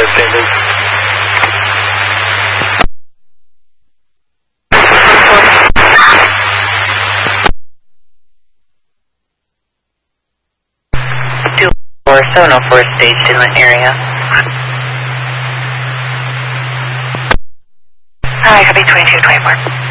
St. Luke. Or 704 staged in the area. Alright, copy 2224.